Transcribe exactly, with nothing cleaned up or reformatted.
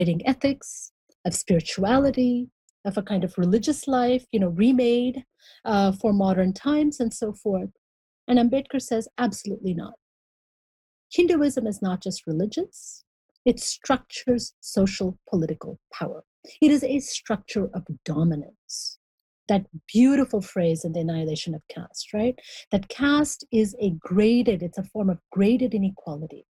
ethics, of spirituality, of a kind of religious life, you know, remade uh, for modern times and so forth. And Ambedkar says, absolutely not. Hinduism is not just religious, it structures social political power. It is a structure of dominance. That beautiful phrase in The Annihilation of Caste, right? That caste is a graded, it's a form of graded inequality.